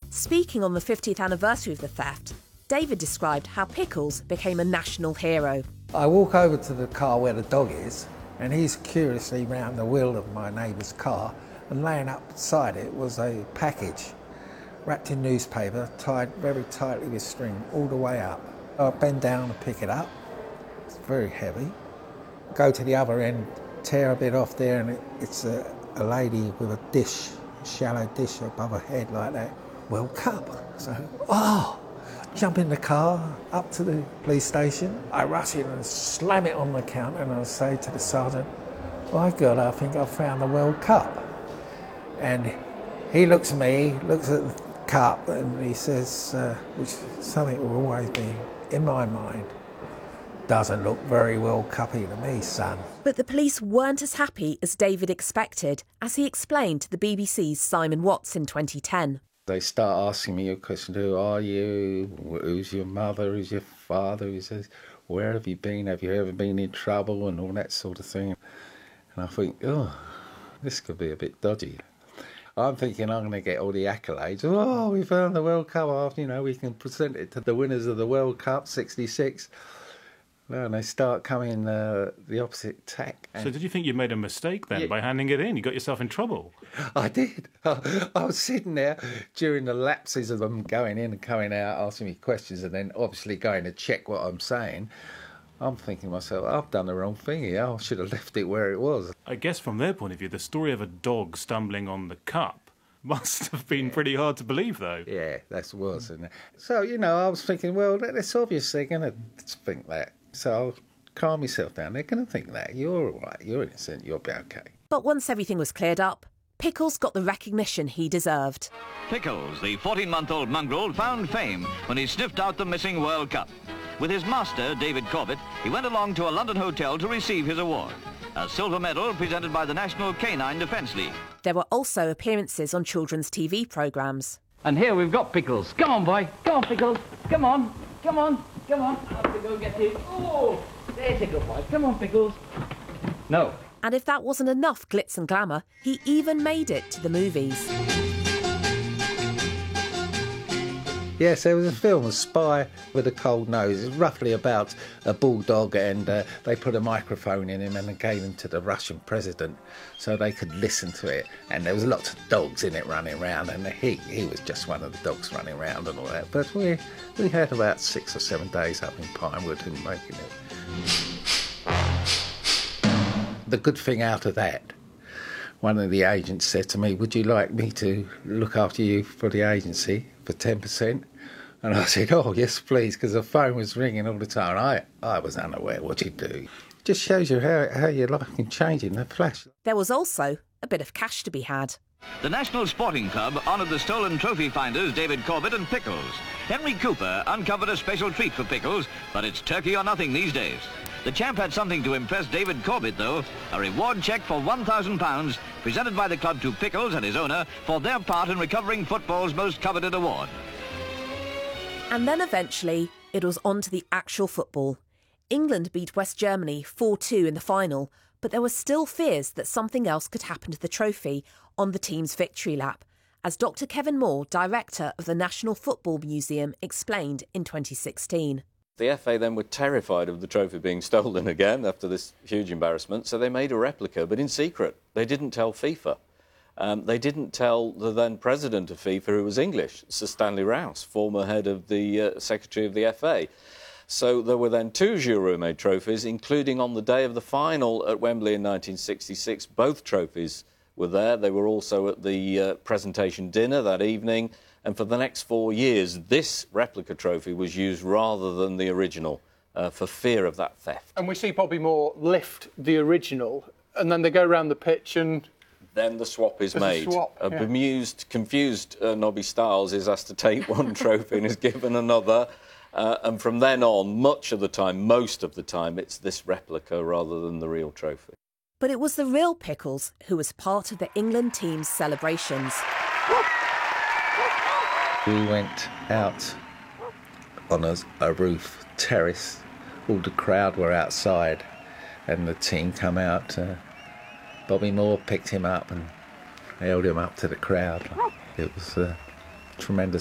Speaking on the 50th anniversary of the theft, David described how Pickles became a national hero. I walk over to the car where the dog is, and he's curiously round the wheel of my neighbour's car, and laying up beside it was a package wrapped in newspaper, tied very tightly with string all the way up. I bend down and pick it up. It's very heavy. Go to the other end, tear a bit off there, and it's a lady with a dish, a shallow dish above her head like that. World Cup. So, jump in the car, up to the police station. I rush in and slam it on the counter, and I say to the sergeant, "My God, I think I found the World Cup." And he looks at me, looks at the cup, and he says, which is something that will always be in my mind, "Doesn't look very World Cuppy to me, son." But the police weren't as happy as David expected, as he explained to the BBC's Simon Watts in 2010. They start asking me a question: who are you? Who's your mother? Who's your father? He says, where have you been? Have you ever been in trouble? And all that sort of thing. And I think, this could be a bit dodgy. I'm thinking I'm going to get all the accolades. Oh, we found the World Cup. We can present it to the winners of the World Cup, 66. No, and they start coming the opposite tack. So did you think you made a mistake then by handing it in? You got yourself in trouble. I did. I was sitting there during the lapses of them going in and coming out, asking me questions, and then obviously going to check what I'm saying. I'm thinking to myself, I've done the wrong thing here. I should have left it where it was. I guess from their point of view, the story of a dog stumbling on the cup must have been pretty hard to believe, though. Yeah, that was. And so, I was thinking, well, that's obviously going to think that. So I'll calm myself down. They're going to think that. You're all right. You're innocent. You'll be okay. But once everything was cleared up, Pickles got the recognition he deserved. Pickles, the 14-month-old mongrel, found fame when he sniffed out the missing World Cup. With his master, David Corbett, he went along to a London hotel to receive his award, a silver medal presented by the National Canine Defence League. There were also appearances on children's TV programmes. And here we've got Pickles. Come on, boy. Come on, Pickles. Come on. Come on. Come on. I have to go get him. Oh, there's a good boy. Come on, Pickles. No. And if that wasn't enough glitz and glamour, he even made it to the movies. Yes, there was a film, A Spy with a Cold Nose. It was roughly about a bulldog, and they put a microphone in him and they gave him to the Russian president so they could listen to it. And there was lots of dogs in it running around, and he was just one of the dogs running around and all that. But we had about 6 or 7 days up in Pinewood and making it. The good thing out of that, one of the agents said to me, "Would you like me to look after you for the agency for 10%? And I said, "Oh, yes, please," because the phone was ringing all the time. I was unaware what you do. Just shows you how your life can change in a flash. There was also a bit of cash to be had. The National Sporting Club honoured the stolen trophy finders David Corbett and Pickles. Henry Cooper uncovered a special treat for Pickles, but it's turkey or nothing these days. The champ had something to impress David Corbett, though, a reward cheque for £1,000 presented by the club to Pickles and his owner for their part in recovering football's most coveted award. And then eventually, it was on to the actual football. England beat West Germany 4-2 in the final, but there were still fears that something else could happen to the trophy on the team's victory lap, as Dr. Kevin Moore, director of the National Football Museum, explained in 2016. The FA then were terrified of the trophy being stolen again after this huge embarrassment, so they made a replica, but in secret. They didn't tell FIFA. They didn't tell the then president of FIFA, who was English, Sir Stanley Rouse, former head of the secretary of the FA. So there were then 2 Giroud-made trophies, including on the day of the final at Wembley in 1966. Both trophies were there. They were also at the presentation dinner that evening. And for the next 4 years, this replica trophy was used rather than the original for fear of that theft. And we see Bobby Moore lift the original, and then they go around the pitch and... Then the swap is made. A bemused, confused Nobby Stiles is asked to take one trophy and is given another. And from then on, most of the time, it's this replica rather than the real trophy. But it was the real Pickles who was part of the England team's celebrations. We went out on a roof terrace. All the crowd were outside and the team come out. Bobby Moore picked him up and held him up to the crowd. It was a tremendous